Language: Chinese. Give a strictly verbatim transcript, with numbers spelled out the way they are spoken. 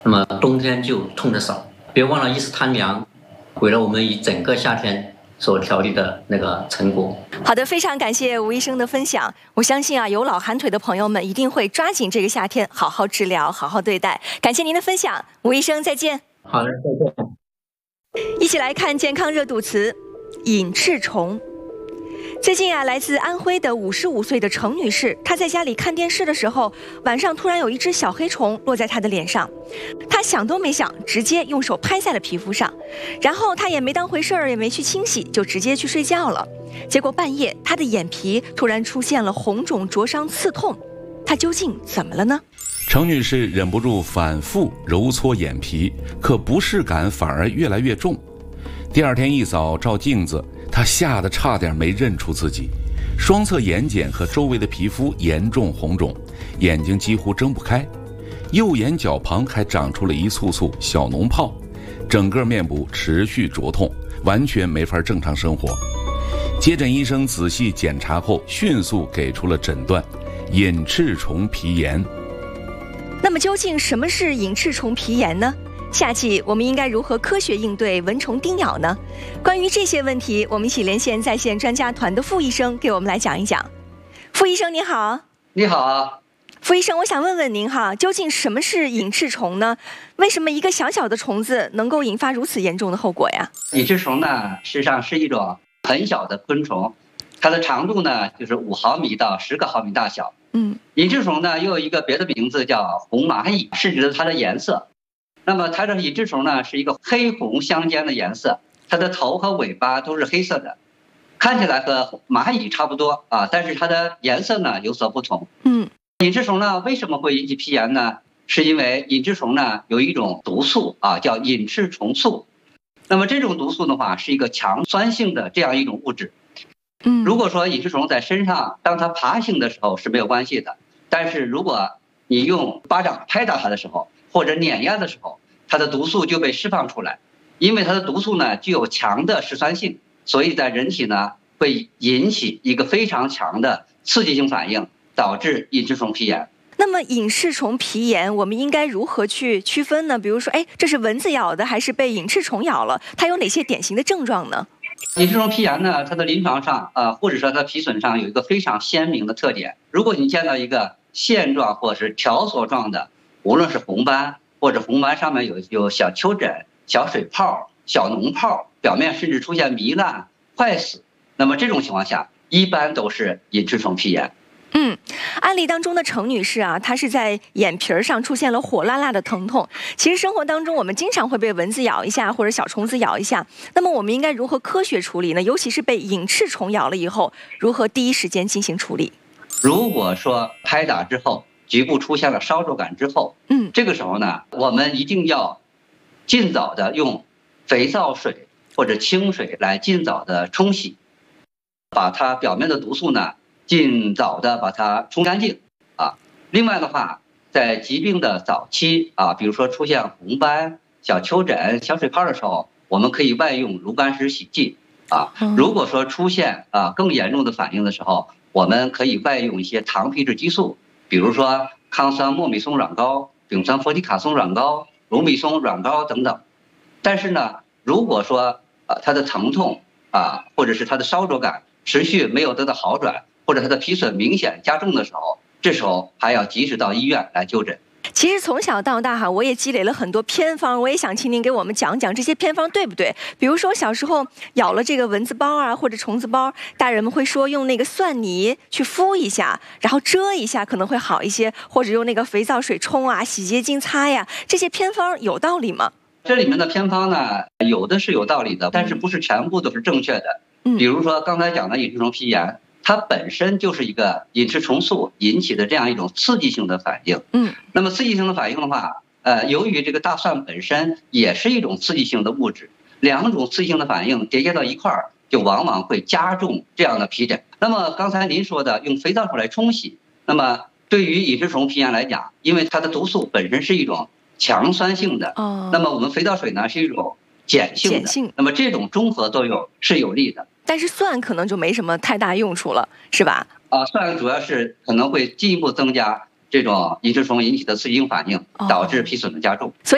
那么冬天就痛得少。别忘了一时贪凉，毁了我们一整个夏天所调理的那个成果。 好的，非常感谢吴医生的分享。我相信啊，有老寒腿的朋友们一定会抓紧这个夏天，好好治疗，好好对待。感谢您的分享，吴医生再见。 好的，再见。 一起来看健康热度词：隐翅虫。最近啊，来自安徽的五十五岁的程女士，她在家里看电视的时候，晚上突然有一只小黑虫落在她的脸上，她想都没想，直接用手拍在了皮肤上，然后她也没当回事儿，也没去清洗，就直接去睡觉了。结果半夜，她的眼皮突然出现了红肿、灼伤、刺痛，她究竟怎么了呢？ 程女士忍不住反复揉搓眼皮，可不适感反而越来越重。第二天一早照镜子，她吓得差点没认出自己，双侧眼睑和周围的皮肤严重红肿，眼睛几乎睁不开，右眼角旁还长出了一簇簇小脓泡，整个面部持续灼痛，完全没法正常生活。接诊医生仔细检查后，迅速给出了诊断：隐翅虫皮炎。 那么究竟什么是隐翅虫皮炎呢？下期我们应该如何科学应对蚊虫叮咬呢？关于这些问题，我们一起连线在线专家团的傅医生给我们来讲一讲。傅医生你好。 你好啊。 傅医生，我想问问您哈，究竟什么是隐翅虫呢？为什么一个小小的虫子能够引发如此严重的后果呀？ 隐翅虫呢，实际上是一种很小的昆虫，它的长度呢就是五毫米到十个毫米大小。 嗯， 隐翅虫呢又有一个别的名字叫红蚂蚁，是指的它的颜色。那么它的隐翅虫呢是一个黑红相间的颜色，它的头和尾巴都是黑色的，看起来和蚂蚁差不多啊，但是它的颜色呢有所不同。 嗯， 隐翅虫呢为什么会引起皮炎呢？是因为隐翅虫呢有一种毒素啊，叫隐翅虫素。那么这种毒素的话是一个强酸性的这样一种物质。 嗯， 如果说隐翅虫在身上，当它爬行的时候是没有关系的，但是如果你用巴掌拍打它的时候，或者碾压的时候，它的毒素就被释放出来。因为它的毒素呢具有强的嗜酸性，所以在人体呢会引起一个非常强的刺激性反应，导致隐翅虫皮炎。 那么隐翅虫皮炎我们应该如何去区分呢？比如说，哎，这是蚊子咬的还是被隐翅虫咬了？它有哪些典型的症状呢？ 隐翅虫皮炎呢，它的临床上啊、呃，或者说它皮损上有一个非常鲜明的特点。如果你见到一个线状或是条索状的，无论是红斑或者红斑上面有有小丘疹、小水泡、小脓泡，表面甚至出现糜烂、坏死，那么这种情况下一般都是隐翅虫皮炎。 嗯，案例当中的程女士啊，她是在眼皮上出现了火辣辣的疼痛。其实生活当中我们经常会被蚊子咬一下或者小虫子咬一下，那么我们应该如何科学处理呢？尤其是被隐翅虫咬了以后，如何第一时间进行处理？ 如果说拍打之后局部出现了烧灼感之后， 嗯， 这个时候呢，我们一定要尽早的用肥皂水或者清水来尽早的冲洗，把它表面的毒素呢尽早的把它冲干净啊。另外的话，在疾病的早期啊，比如说出现红斑、小丘疹、小水泡的时候，我们可以外用炉甘石洗剂啊。如果说出现啊更严重的反应的时候，我们可以外用一些糖皮质激素，比如说抗酸莫米松软膏、丙酸氟地卡松软膏、卢米松软膏等等。但是呢，如果说啊它的疼痛啊或者是它的烧灼感持续没有得到好转，或者它的皮损明显加重的时候，这时候还要及时到医院来就诊。 其实从小到大哈，我也积累了很多偏方，我也想请您给我们讲讲这些偏方对不对？比如说小时候咬了这个蚊子包啊或者虫子包，大人们会说用那个蒜泥去敷一下，然后遮一下可能会好一些，或者用那个肥皂水冲啊、洗洁精擦呀，这些偏方有道理吗？ 这里面的偏方呢，有的是有道理的，但是不是全部都是正确的。 嗯， 比如说刚才讲的隐翅虫皮炎，它本身就是一个隐翅虫素引起的这样一种刺激性的反应。 嗯， 那么刺激性的反应的话，呃，由于这个大蒜本身也是一种刺激性的物质，两种刺激性的反应叠加到一块儿，就往往会加重这样的皮疹。那么刚才您说的用肥皂水来冲洗，那么对于隐翅虫皮炎来讲，因为它的毒素本身是一种强酸性的， 哦， 那么我们肥皂水呢是一种碱性的， 碱性， 那么这种中和作用是有利的。 但是蒜可能就没什么太大用处了，是吧？ 啊，蒜主要是可能会进一步增加这种隐翅虫引起的刺激性反应，导致皮损的加重。 所以